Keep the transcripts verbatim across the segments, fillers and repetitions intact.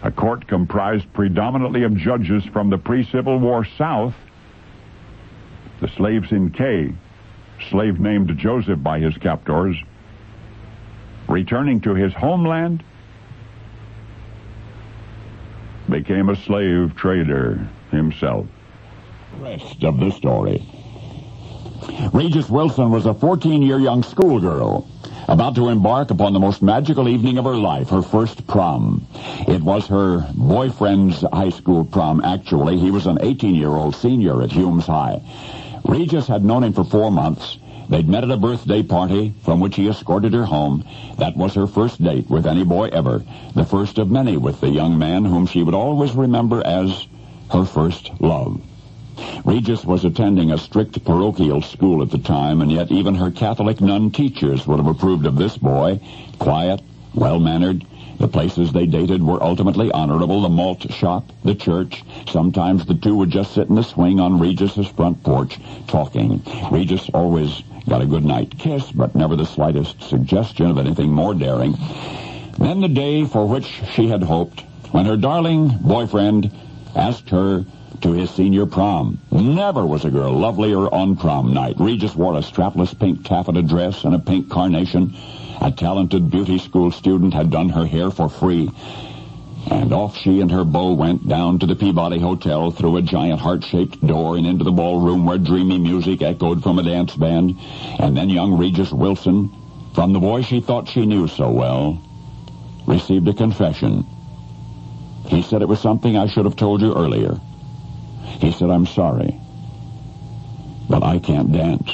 a court comprised predominantly of judges from the pre-Civil War South. The slaves in K, slave named Joseph by his captors, returning to his homeland, became a slave trader himself. Rest of the story. Regis Wilson was a fourteen-year young schoolgirl about to embark upon the most magical evening of her life, her first prom. It was her boyfriend's high school prom, actually. He was an eighteen-year-old senior at Humes High. Regis had known him for four months. They'd met at a birthday party from which he escorted her home. That was her first date with any boy ever, the first of many with the young man whom she would always remember as her first love. Regis was attending a strict parochial school at the time, and yet even her Catholic nun teachers would have approved of this boy. Quiet, well-mannered. The places they dated were ultimately honorable, the malt shop, the church. Sometimes the two would just sit in the swing on Regis's front porch, talking. Regis always got a good night kiss, but never the slightest suggestion of anything more daring. Then the day for which she had hoped, when her darling boyfriend asked her to his senior prom. Never was a girl lovelier on prom night. Regis wore a strapless pink taffeta dress and a pink carnation. A talented beauty school student had done her hair for free. And off she and her beau went down to the Peabody Hotel through a giant heart-shaped door and into the ballroom where dreamy music echoed from a dance band. And then young Regis Wilson, from the boy she thought she knew so well, received a confession. He said it was something I should have told you earlier. He said, I'm sorry, but I can't dance.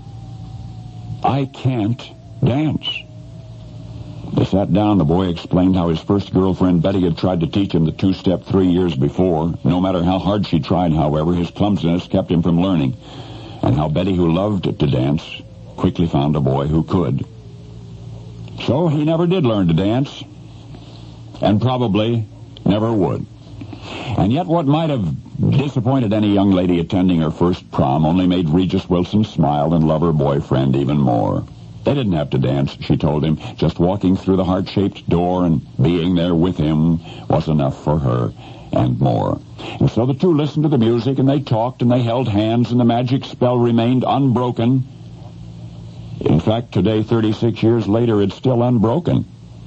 I can't dance. They sat down. The boy explained how his first girlfriend, Betty, had tried to teach him the two-step three years before. No matter how hard she tried, however, his clumsiness kept him from learning. And how Betty, who loved to dance, quickly found a boy who could. So he never did learn to dance, and probably never would. And yet what might have disappointed any young lady attending her first prom only made Regis Wilson smile and love her boyfriend even more. They didn't have to dance, she told him. Just walking through the heart-shaped door and being there with him was enough for her, and more. And so the two listened to the music, and they talked, and they held hands, and the magic spell remained unbroken. In fact, today, thirty-six years later, it's still unbroken.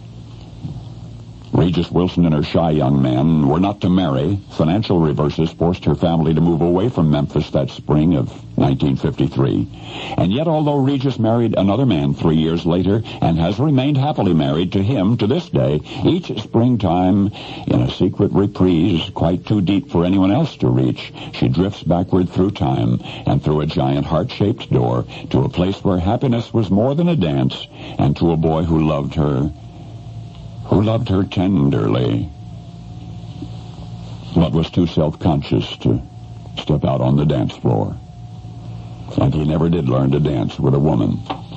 Regis Wilson and her shy young man were not to marry. Financial reverses forced her family to move away from Memphis that spring of nineteen fifty-three. And yet, although Regis married another man three years later and has remained happily married to him to this day, each springtime, in a secret reprise quite too deep for anyone else to reach, she drifts backward through time and through a giant heart-shaped door to a place where happiness was more than a dance, and to a boy who loved her, who loved her tenderly, but was too self-conscious to step out on the dance floor. And he never did learn to dance with a woman.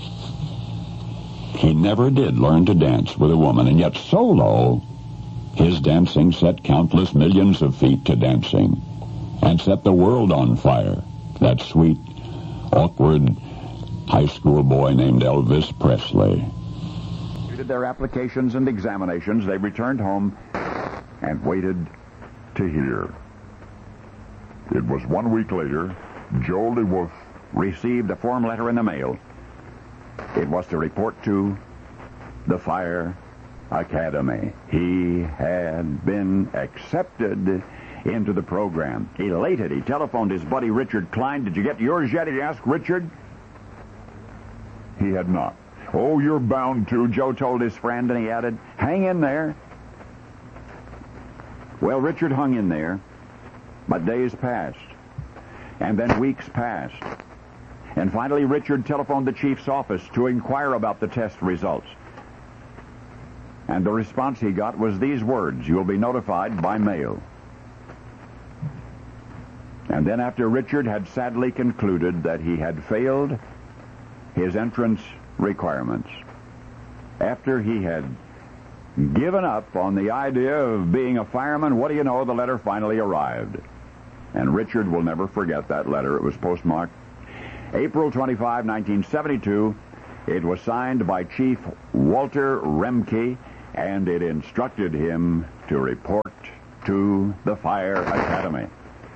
He never did learn to dance with a woman, and yet solo, his dancing set countless millions of feet to dancing, and set the world on fire. That sweet, awkward high school boy named Elvis Presley. Did their applications and examinations, they returned home and waited to hear. It was one week later, Joel DeWolf received a form letter in the mail. It was to report to the Fire Academy. He had been accepted into the program. Elated, he telephoned his buddy Richard Klein. Did you get yours yet? He asked Richard. He had not. Oh, you're bound to, Joe told his friend, and he added, hang in there. Well, Richard hung in there, but days passed, and then weeks passed. And finally, Richard telephoned the chief's office to inquire about the test results. And the response he got was these words, you'll be notified by mail. And then after Richard had sadly concluded that he had failed his entrance requirements, after he had given up on the idea of being a fireman, what do you know, the letter finally arrived. And Richard will never forget that letter. It was postmarked April twenty-fifth, nineteen seventy-two. It was signed by Chief Walter Remke, and it instructed him to report to the Fire Academy.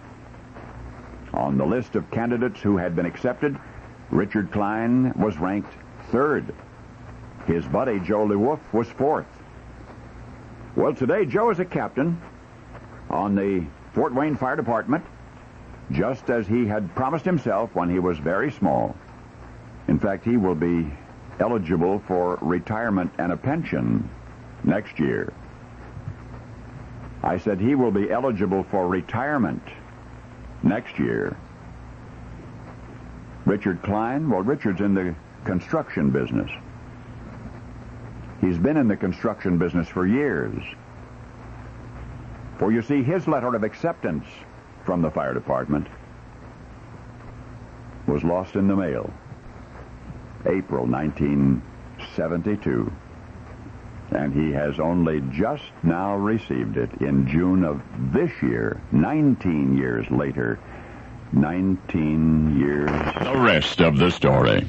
On the list of candidates who had been accepted, Richard Klein was ranked third. His buddy, Joe LeWolf, was fourth. Well, today, Joe is a captain on the Fort Wayne Fire Department, just as he had promised himself when he was very small. In fact, he will be eligible for retirement and a pension next year. I said he will be eligible for retirement next year. Richard Klein, well, Richard's in the construction business. He's been in the construction business for years. For you see, his letter of acceptance from the fire department was lost in the mail. April nineteen seventy-two. And he has only just now received it in June of this year, nineteen years later. nineteen years. The rest of the story.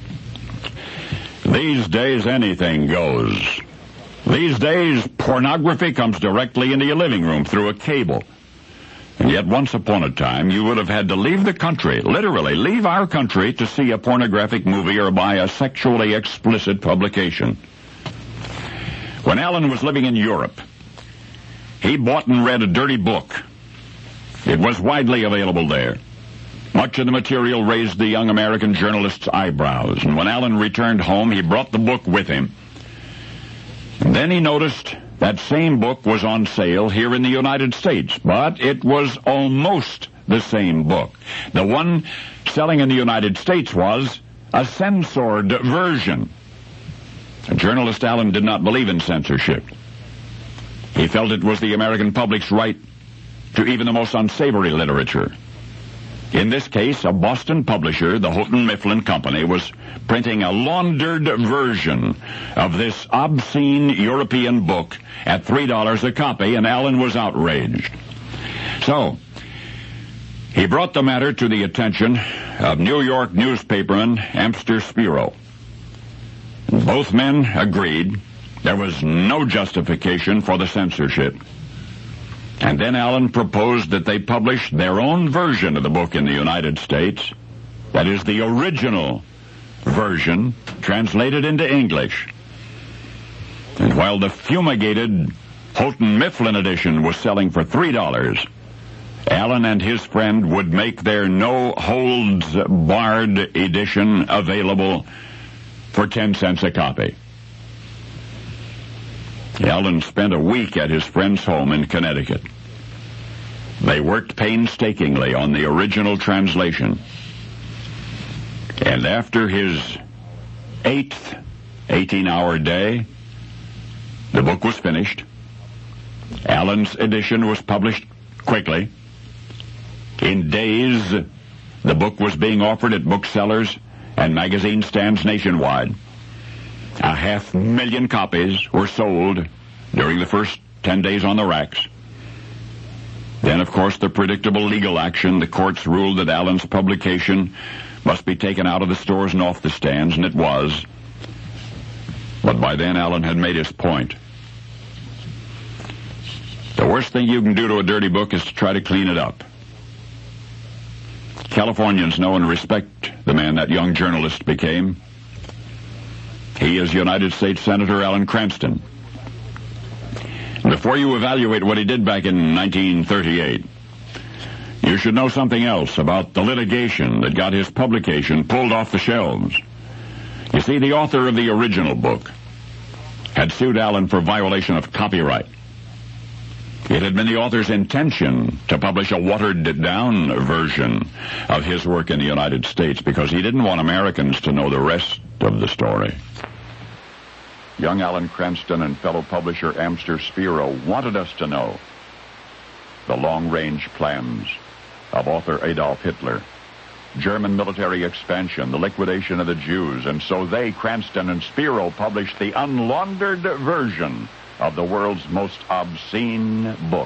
These days, anything goes. These days, pornography comes directly into your living room through a cable. And yet, once upon a time, you would have had to leave the country, literally leave our country, to see a pornographic movie or buy a sexually explicit publication. When Alan was living in Europe, he bought and read a dirty book. It was widely available there. Much of the material raised the young American journalist's eyebrows, and when Alan returned home, he brought the book with him. And then he noticed that same book was on sale here in the United States, but it was almost the same book. The one selling in the United States was a censored version. Journalist Alan did not believe in censorship. He felt it was the American public's right to even the most unsavory literature. In this case, a Boston publisher, the Houghton Mifflin Company, was printing a laundered version of this obscene European book at three dollars a copy, and Alan was outraged. So, he brought the matter to the attention of New York newspaperman Amster Spiro. Both men agreed there was no justification for the censorship. And then Alan proposed that they publish their own version of the book in the United States. That is, the original version, translated into English. And while the fumigated Houghton Mifflin edition was selling for three dollars, Alan and his friend would make their no-holds-barred edition available for ten cents a copy. Alan spent a week at his friend's home in Connecticut. They worked painstakingly on the original translation. And after his eighth eighteen-hour day, the book was finished. Alan's edition was published quickly. In days, the book was being offered at booksellers and magazine stands nationwide. A half million copies were sold during the first ten days on the racks. Then, of course, the predictable legal action. The courts ruled that Alan's publication must be taken out of the stores and off the stands, and it was. But by then, Alan had made his point. The worst thing you can do to a dirty book is to try to clean it up. Californians know and respect the man that young journalist became. He is United States Senator Alan Cranston. Before you evaluate what he did back in nineteen thirty-eight, you should know something else about the litigation that got his publication pulled off the shelves. You see, the author of the original book had sued Alan for violation of copyright. It had been the author's intention to publish a watered-down version of his work in the United States because he didn't want Americans to know the rest of the story. Young Alan Cranston and fellow publisher Amster Spiro wanted us to know the long-range plans of author Adolf Hitler, German military expansion, the liquidation of the Jews, and so they, Cranston and Spiro, published the unlaundered version of the world's most obscene book.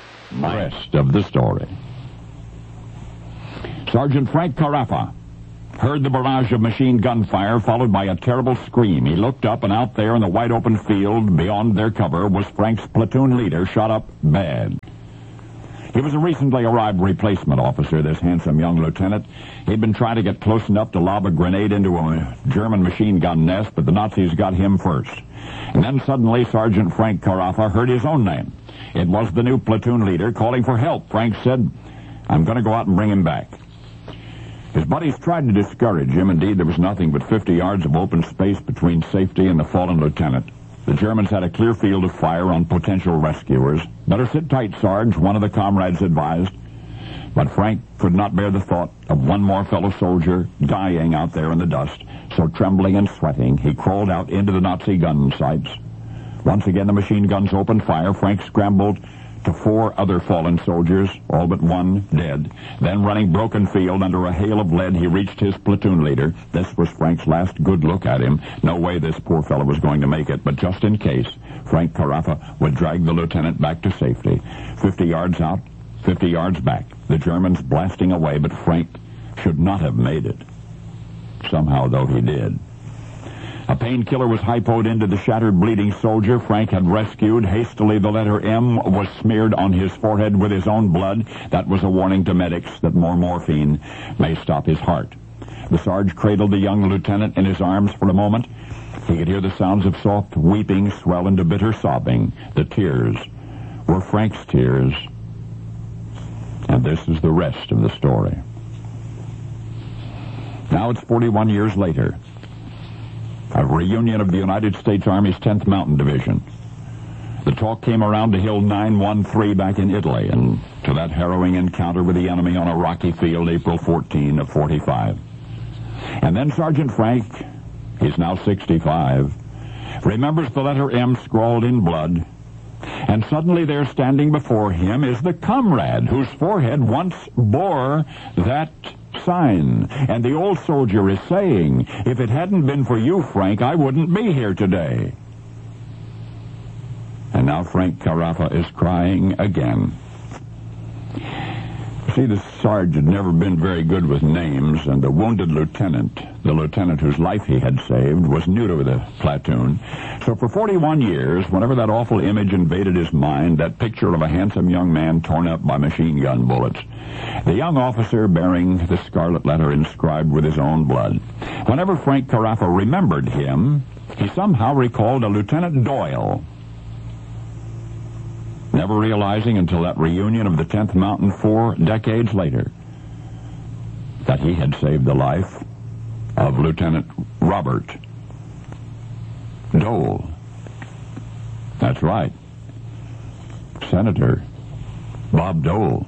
The rest of the story. Sergeant Frank Carafa heard the barrage of machine gun fire followed by a terrible scream. He looked up, and out there in the wide open field beyond their cover was Frank's platoon leader, shot up bad. He was a recently arrived replacement officer, this handsome young lieutenant. He'd been trying to get close enough to lob a grenade into a German machine gun nest, but the Nazis got him first. And then suddenly Sergeant Frank Carafa heard his own name. It was the new platoon leader calling for help. Frank said, "I'm going to go out and bring him back." His buddies tried to discourage him. Indeed, there was nothing but fifty yards of open space between safety and the fallen lieutenant. The Germans had a clear field of fire on potential rescuers. "Better sit tight, Sarge," one of the comrades advised. But Frank could not bear the thought of one more fellow soldier dying out there in the dust. So trembling and sweating, he crawled out into the Nazi gun sights. Once again, the machine guns opened fire. Frank scrambled to four other fallen soldiers, all but one dead. Then, running broken field under a hail of lead, he reached his platoon leader. This was Frank's last good look at him. No way this poor fellow was going to make it, but just in case, Frank Carafa would drag the lieutenant back to safety. Fifty yards out, fifty yards back. The Germans blasting away, but Frank should not have made it. Somehow, though, he did. A painkiller was hypoed into the shattered, bleeding soldier Frank had rescued. Hastily, the letter M was smeared on his forehead with his own blood. That was a warning to medics that more morphine may stop his heart. The Sarge cradled the young lieutenant in his arms for a moment. He could hear the sounds of soft weeping swell into bitter sobbing. The tears were Frank's tears. And this is the rest of the story. Now it's forty-one years later. A reunion of the United States Army's tenth Mountain Division. The talk came around to Hill nine one three back in Italy, and to that harrowing encounter with the enemy on a rocky field April fourteenth of forty-five. And then Sergeant Frank, he's now sixty-five, remembers the letter M scrawled in blood, and suddenly there standing before him is the comrade whose forehead once bore that sign. And the old soldier is saying, "If it hadn't been for you, Frank, I wouldn't be here today." And now Frank Carafa is crying again. See, the Sarge had never been very good with names, and the wounded lieutenant, the lieutenant whose life he had saved, was new to the platoon. So for forty-one years, whenever that awful image invaded his mind, that picture of a handsome young man torn up by machine gun bullets, the young officer bearing the scarlet letter inscribed with his own blood, whenever Frank Carafa remembered him, he somehow recalled a Lieutenant Doyle, never realizing until that reunion of the tenth Mountain four decades later that he had saved the life of Lieutenant Robert Dole. That's right. Senator Bob Dole.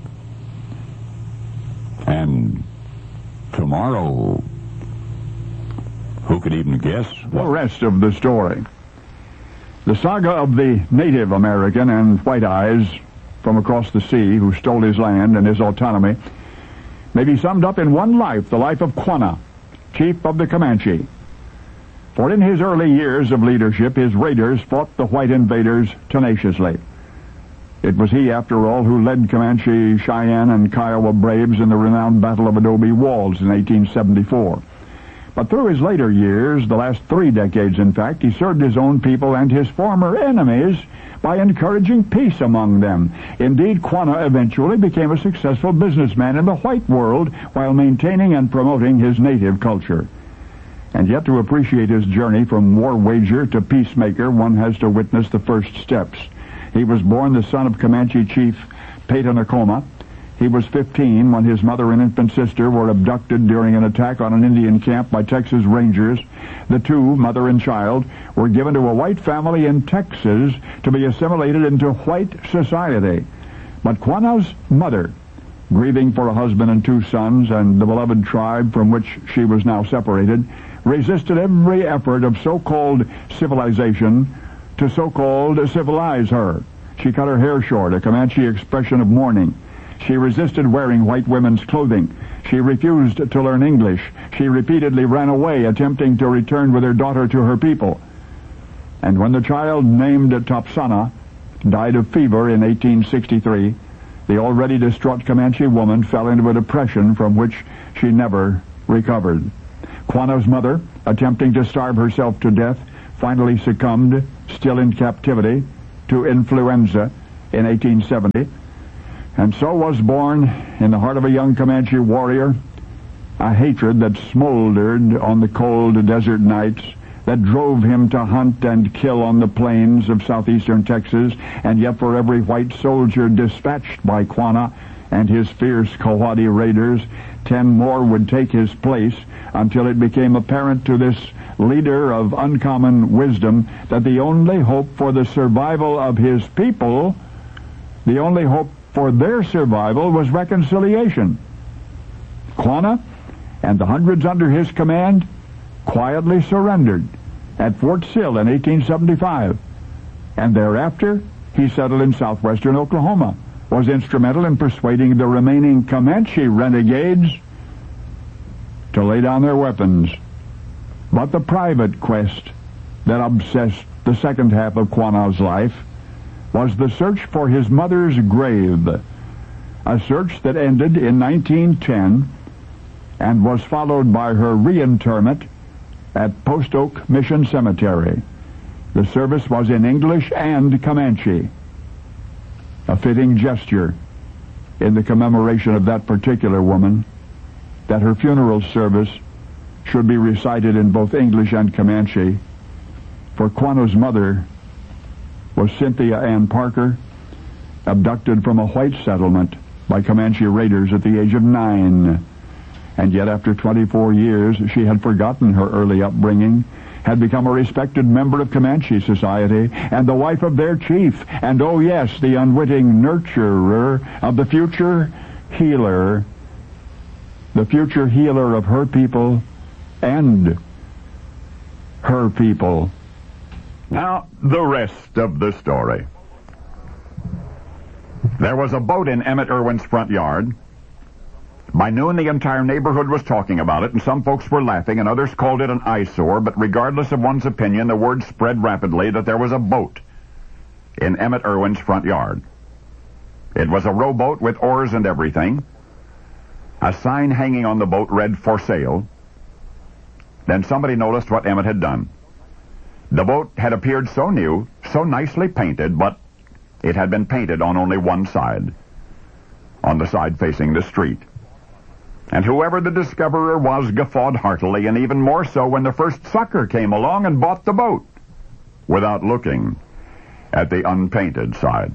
And tomorrow, who could even guess the rest of the story? The saga of the Native American and White Eyes from across the sea who stole his land and his autonomy may be summed up in one life, the life of Quanah, chief of the Comanche. For in his early years of leadership, his raiders fought the white invaders tenaciously. It was he, after all, who led Comanche, Cheyenne, and Kiowa braves in the renowned Battle of Adobe Walls in eighteen seventy-four. But through his later years, the last three decades in fact, he served his own people and his former enemies by encouraging peace among them. Indeed, Quanah eventually became a successful businessman in the white world while maintaining and promoting his native culture. And yet, to appreciate his journey from war wager to peacemaker, one has to witness the first steps. He was born the son of Comanche chief Peytonacoma. He was fifteen when his mother and infant sister were abducted during an attack on an Indian camp by Texas Rangers. The two, mother and child, were given to a white family in Texas to be assimilated into white society. But Quanah's mother, grieving for a husband and two sons and the beloved tribe from which she was now separated, resisted every effort of so-called civilization to so-called civilize her. She cut her hair short, a Comanche expression of mourning. She resisted wearing white women's clothing. She refused to learn English. She repeatedly ran away, attempting to return with her daughter to her people. And when the child named Topsana died of fever in eighteen sixty-three, the already distraught Comanche woman fell into a depression from which she never recovered. Quanah's mother, attempting to starve herself to death, finally succumbed, still in captivity, to influenza in eighteen seventy. And so was born, in the heart of a young Comanche warrior, a hatred that smoldered on the cold desert nights, that drove him to hunt and kill on the plains of southeastern Texas, and yet for every white soldier dispatched by Quanah and his fierce Coati raiders, ten more would take his place, until it became apparent to this leader of uncommon wisdom that the only hope for the survival of his people, the only hope for their survival, was reconciliation. Quanah and the hundreds under his command quietly surrendered at Fort Sill in eighteen seventy-five, and thereafter he settled in southwestern Oklahoma, was instrumental in persuading the remaining Comanche renegades to lay down their weapons. But the private quest that obsessed the second half of Quanah's life was the search for his mother's grave, a search that ended in nineteen ten and was followed by her reinterment at Post Oak Mission Cemetery. The service was in English and Comanche, a fitting gesture in the commemoration of that particular woman, that her funeral service should be recited in both English and Comanche, for Quanah's mother was Cynthia Ann Parker, abducted from a white settlement by Comanche raiders at the age of nine. And yet after twenty-four years, she had forgotten her early upbringing, had become a respected member of Comanche society, and the wife of their chief, and oh yes, the unwitting nurturer of the future healer, the future healer of her people and her people. Now, the rest of the story. There was a boat in Emmett Irwin's front yard. By noon, the entire neighborhood was talking about it, and some folks were laughing, and others called it an eyesore, but regardless of one's opinion, the word spread rapidly that there was a boat in Emmett Irwin's front yard. It was a rowboat with oars and everything. A sign hanging on the boat read, "For sale." Then somebody noticed what Emmett had done. The boat had appeared so new, so nicely painted, but it had been painted on only one side, on the side facing the street. And whoever the discoverer was guffawed heartily, and even more so when the first sucker came along and bought the boat, without looking at the unpainted side.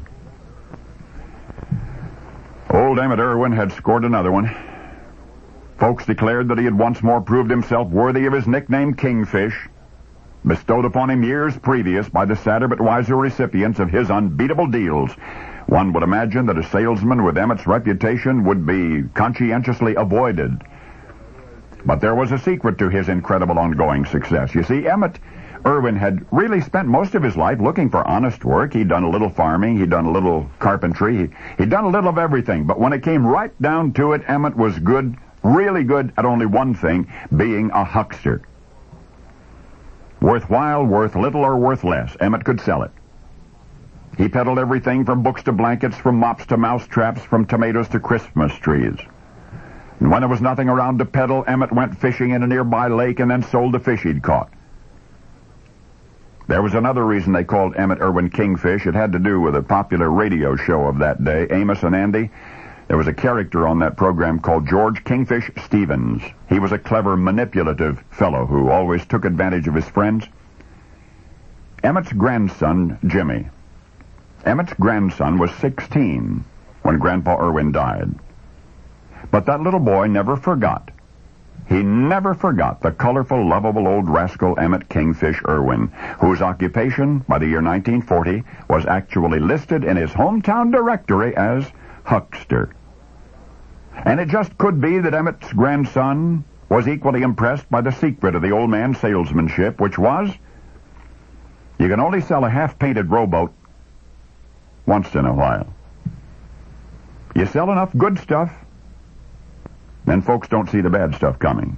Old Emmett Irwin had scored another one. Folks declared that he had once more proved himself worthy of his nickname Kingfish, bestowed upon him years previous by the sadder but wiser recipients of his unbeatable deals. One would imagine that a salesman with Emmett's reputation would be conscientiously avoided. But there was a secret to his incredible ongoing success. You see, Emmett Irwin had really spent most of his life looking for honest work. He'd done a little farming, he'd done a little carpentry, he, he'd done a little of everything. But when it came right down to it, Emmett was good, really good at only one thing, being a huckster. Worthwhile, worth little, or worth less, Emmett could sell it. He peddled everything from books to blankets, from mops to mouse traps, from tomatoes to Christmas trees. And when there was nothing around to peddle, Emmett went fishing in a nearby lake and then sold the fish he'd caught. There was another reason they called Emmett Irwin Kingfish. It had to do with a popular radio show of that day, Amos and Andy. There was a character on that program called George Kingfish Stevens. He was a clever, manipulative fellow who always took advantage of his friends. Emmett's grandson, Jimmy. Emmett's grandson was sixteen when Grandpa Irwin died. But that little boy never forgot. He never forgot the colorful, lovable old rascal Emmett Kingfish Irwin, whose occupation by the year nineteen forty was actually listed in his hometown directory as huckster. And it just could be that Emmett's grandson was equally impressed by the secret of the old man's salesmanship, which was, you can only sell a half-painted rowboat once in a while. You sell enough good stuff, then folks don't see the bad stuff coming.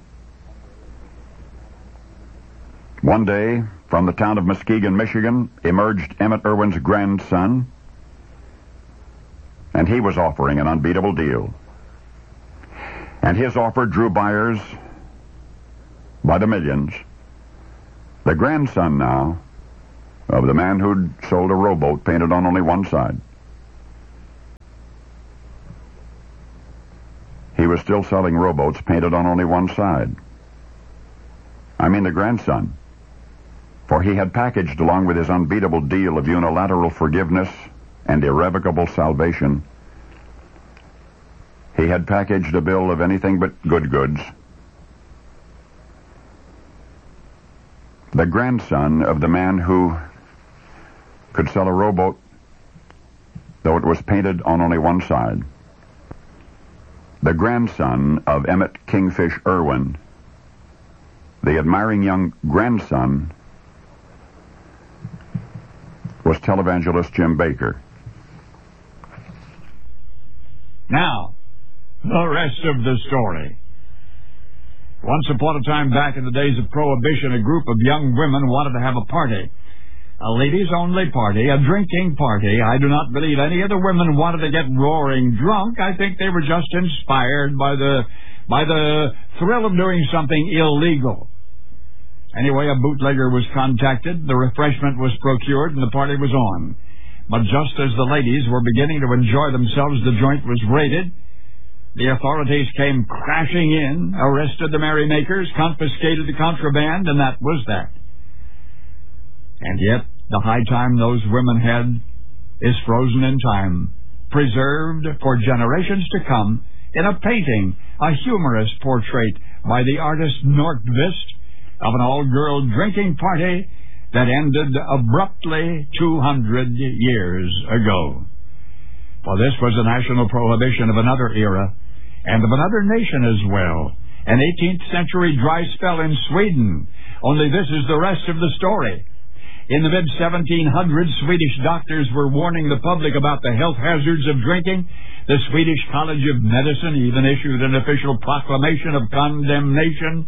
One day, from the town of Muskegon, Michigan, emerged Emmett Irwin's grandson, and he was offering an unbeatable deal. And his offer drew buyers by the millions. The grandson now of the man who'd sold a rowboat painted on only one side. He was still selling rowboats painted on only one side. I mean the grandson. For he had packaged, along with his unbeatable deal of unilateral forgiveness and irrevocable salvation, he had packaged a bill of anything but good goods. The grandson of the man who could sell a rowboat, though it was painted on only one side. The grandson of Emmett Kingfish Irwin, the admiring young grandson, was televangelist Jim Bakker. Now, the rest of the story. Once upon a time back in the days of Prohibition, a group of young women wanted to have a party. A ladies-only party, a drinking party. I do not believe any of the women wanted to get roaring drunk. I think they were just inspired by the, by the thrill of doing something illegal. Anyway, a bootlegger was contacted, the refreshment was procured, and the party was on. But just as the ladies were beginning to enjoy themselves, the joint was raided. The authorities came crashing in, arrested the merrymakers, confiscated the contraband, and that was that. And yet, the high time those women had is frozen in time, preserved for generations to come in a painting, a humorous portrait by the artist Nordqvist, of an all-girl drinking party that ended abruptly two hundred years ago. Well, this was a national prohibition of another era, and of another nation as well. An eighteenth century dry spell in Sweden. Only this is the rest of the story. In the mid seventeen hundreds, Swedish doctors were warning the public about the health hazards of drinking. The Swedish College of Medicine even issued an official proclamation of condemnation.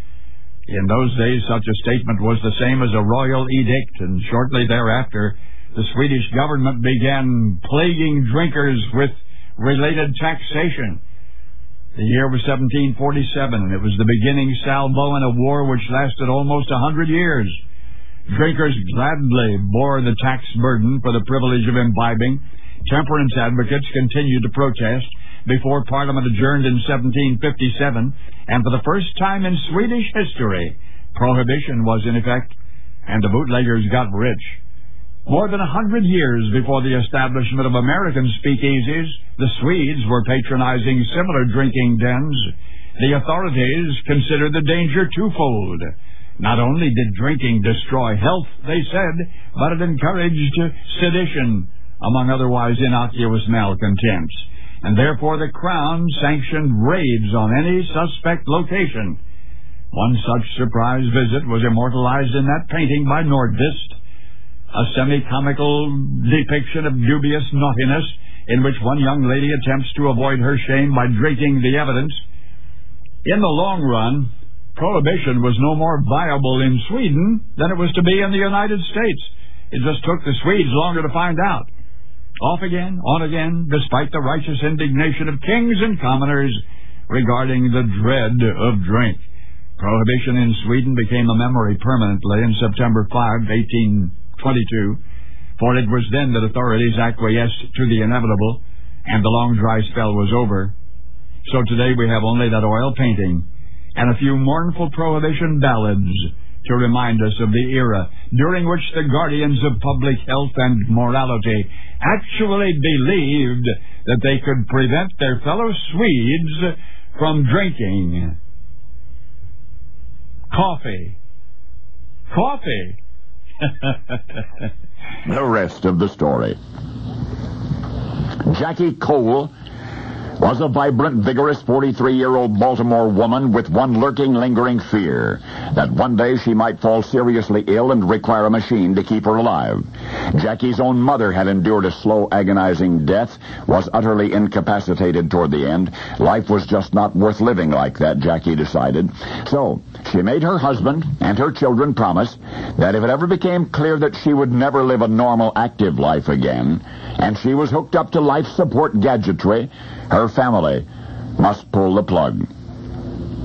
In those days, such a statement was the same as a royal edict, and shortly thereafter, the Swedish government began plaguing drinkers with related taxation. The year was seventeen forty-seven, and it was the beginning salvo in a war which lasted almost a hundred years. Drinkers gladly bore the tax burden for the privilege of imbibing. Temperance advocates continued to protest before Parliament adjourned in seventeen fifty-seven, and for the first time in Swedish history, prohibition was in effect, and the bootleggers got rich. More than a hundred years before the establishment of American speakeasies, the Swedes were patronizing similar drinking dens. The authorities considered the danger twofold. Not only did drinking destroy health, they said, but it encouraged sedition among otherwise innocuous malcontents. And therefore the Crown sanctioned raids on any suspect location. One such surprise visit was immortalized in that painting by Nordqvist, a semi-comical depiction of dubious naughtiness in which one young lady attempts to avoid her shame by drinking the evidence. In the long run, prohibition was no more viable in Sweden than it was to be in the United States. It just took the Swedes longer to find out. Off again, on again, despite the righteous indignation of kings and commoners regarding the dread of drink. Prohibition in Sweden became a memory permanently in September fifth, eighteen twenty-two, for it was then that authorities acquiesced to the inevitable, and the long dry spell was over. So today we have only that oil painting and a few mournful prohibition ballads to remind us of the era during which the guardians of public health and morality actually believed that they could prevent their fellow Swedes from drinking coffee. Coffee! The rest of the story. Jackie Cole was a vibrant, vigorous forty-three-year-old Baltimore woman with one lurking, lingering fear, that one day she might fall seriously ill and require a machine to keep her alive. Jackie's own mother had endured a slow, agonizing death, was utterly incapacitated toward the end. Life was just not worth living like that, Jackie decided. So, she made her husband and her children promise that if it ever became clear that she would never live a normal, active life again, and she was hooked up to life support gadgetry, her family must pull the plug.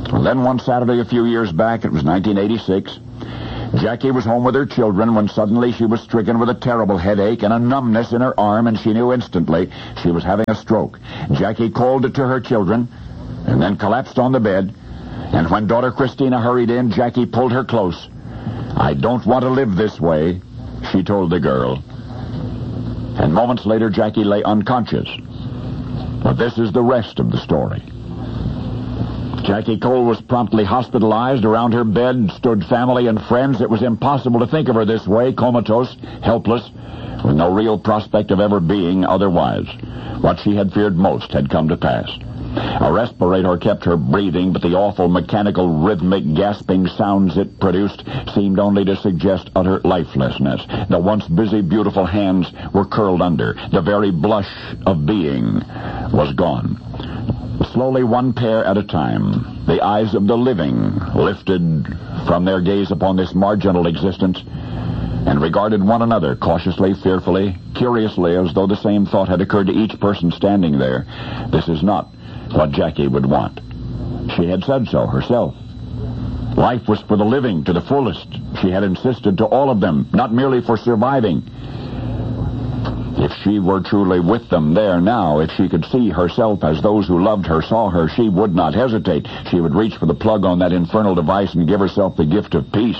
Well, then one Saturday a few years back, it was nineteen eighty-six, Jackie was home with her children when suddenly she was stricken with a terrible headache and a numbness in her arm, and she knew instantly she was having a stroke. Jackie called it to her children and then collapsed on the bed, and when daughter Christina hurried in, Jackie pulled her close. "I don't want to live this way," she told the girl. And moments later, Jackie lay unconscious. But this is the rest of the story. Jackie Cole was promptly hospitalized. Around her bed stood family and friends. It was impossible to think of her this way, comatose, helpless, with no real prospect of ever being otherwise. What she had feared most had come to pass. A respirator kept her breathing, but the awful mechanical, rhythmic, gasping sounds it produced seemed only to suggest utter lifelessness. The once busy, beautiful hands were curled under. The very blush of being was gone. Slowly, one pair at a time, the eyes of the living lifted from their gaze upon this marginal existence and regarded one another cautiously, fearfully, curiously, as though the same thought had occurred to each person standing there. This is not what Jackie would want. She had said so herself. Life was for the living to the fullest. She had insisted to all of them, not merely for surviving. If she were truly with them there now, if she could see herself as those who loved her saw her, she would not hesitate. She would reach for the plug on that infernal device and give herself the gift of peace.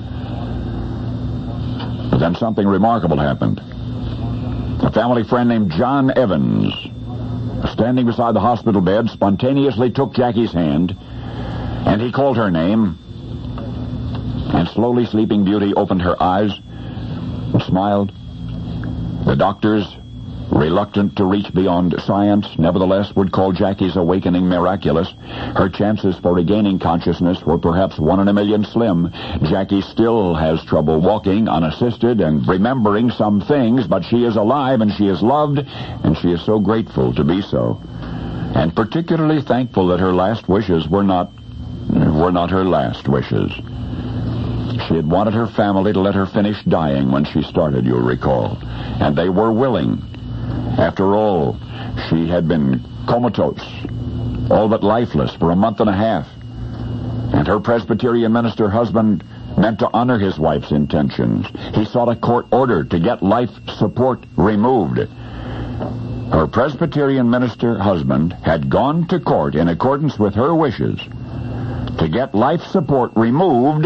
But then something remarkable happened. A family friend named John Evans, standing beside the hospital bed, spontaneously took Jackie's hand, and he called her name. And slowly Sleeping Beauty opened her eyes and smiled. The doctors, reluctant to reach beyond science, nevertheless would call Jackie's awakening miraculous. Her chances for regaining consciousness were perhaps one in a million slim. Jackie still has trouble walking unassisted and remembering some things, but she is alive and she is loved, and she is so grateful to be so. And particularly thankful that her last wishes were not, were not her last wishes. She had wanted her family to let her finish dying when she started, you'll recall. And they were willing. After all, she had been comatose, all but lifeless for a month and a half. And her Presbyterian minister husband meant to honor his wife's intentions. He sought a court order to get life support removed. Her Presbyterian minister husband had gone to court in accordance with her wishes to get life support removed,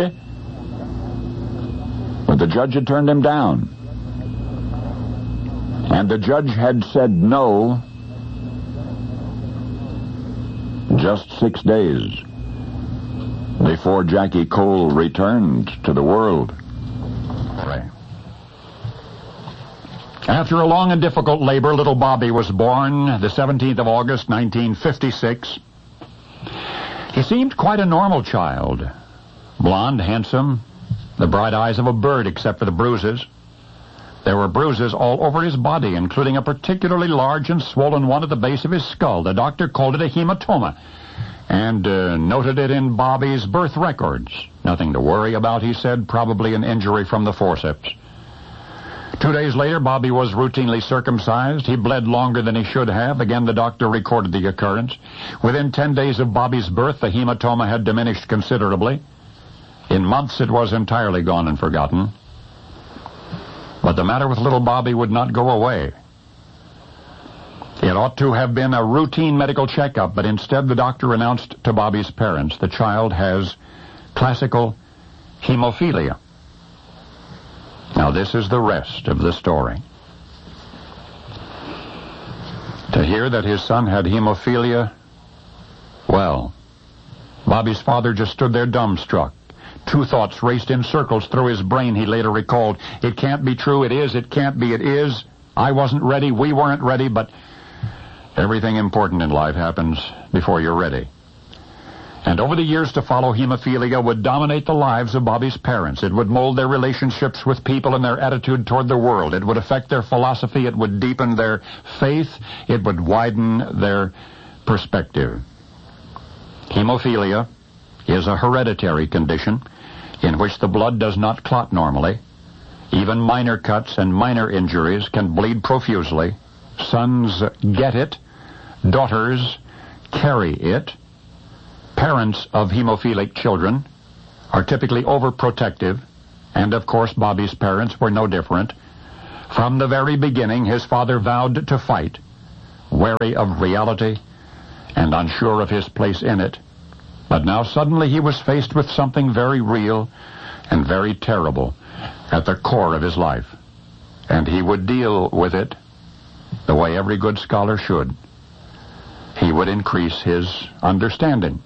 but the judge had turned him down. And the judge had said no just six days before Jackie Cole returned to the world. After a long and difficult labor, little Bobby was born the seventeenth of August, nineteen fifty-six. He seemed quite a normal child. Blonde, handsome, the bright eyes of a bird except for the bruises. There were bruises all over his body, including a particularly large and swollen one at the base of his skull. The doctor called it a hematoma and uh, noted it in Bobby's birth records. Nothing to worry about, he said, probably an injury from the forceps. Two days later, Bobby was routinely circumcised. He bled longer than he should have. Again, the doctor recorded the occurrence. Within ten days of Bobby's birth, the hematoma had diminished considerably. In months, it was entirely gone and forgotten. But the matter with little Bobby would not go away. It ought to have been a routine medical checkup, but instead the doctor announced to Bobby's parents the child has classical hemophilia. Now this is the rest of the story. To hear that his son had hemophilia, well, Bobby's father just stood there dumbstruck. Two thoughts raced in circles through his brain, he later recalled. It can't be true, it is, it can't be, it is. I wasn't ready, we weren't ready, but everything important in life happens before you're ready. And over the years to follow, hemophilia would dominate the lives of Bobby's parents. It would mold their relationships with people and their attitude toward the world. It would affect their philosophy, it would deepen their faith, it would widen their perspective. Hemophilia is a hereditary condition in which the blood does not clot normally. Even minor cuts and minor injuries can bleed profusely. Sons get it. Daughters carry it. Parents of hemophilic children are typically overprotective, and of course Bobby's parents were no different. From the very beginning, his father vowed to fight, wary of reality and unsure of his place in it. But now suddenly he was faced with something very real and very terrible at the core of his life. And he would deal with it the way every good scholar should. He would increase his understanding.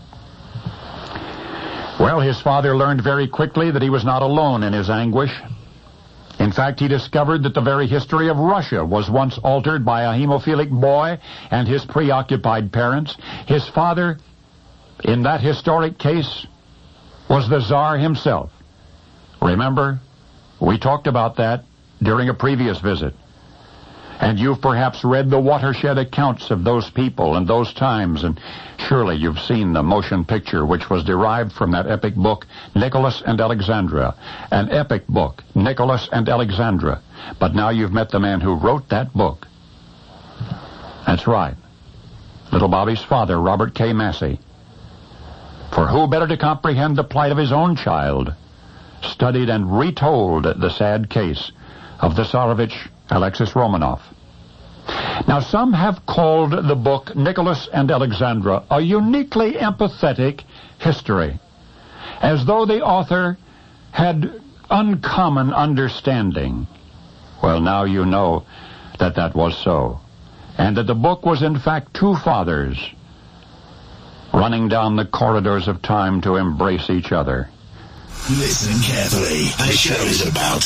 Well, his father learned very quickly that he was not alone in his anguish. In fact, he discovered that the very history of Russia was once altered by a hemophilic boy and his preoccupied parents. His father, in that historic case, was the Tsar himself. Remember, we talked about that during a previous visit. And you've perhaps read the watershed accounts of those people and those times, and surely you've seen the motion picture which was derived from that epic book, Nicholas and Alexandra. An epic book, Nicholas and Alexandra. But now you've met the man who wrote that book. That's right. Little Bobby's father, Robert K. Massey. For who better to comprehend the plight of his own child, studied and retold the sad case of the Tsarevich Alexis Romanov. Now, some have called the book Nicholas and Alexandra a uniquely empathetic history, as though the author had uncommon understanding. Well, now you know that that was so, and that the book was in fact two fathers running down the corridors of time to embrace each other. Listen carefully. The show is about